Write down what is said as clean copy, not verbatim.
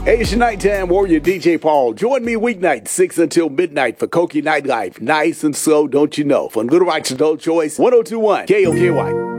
Hey, it's your nighttime warrior, DJ Paul. Join me weeknight, 6 until midnight for Koki Nightlife. Nice and slow, don't you know? From Little Rock's Adult Choice, 1021 KOKY.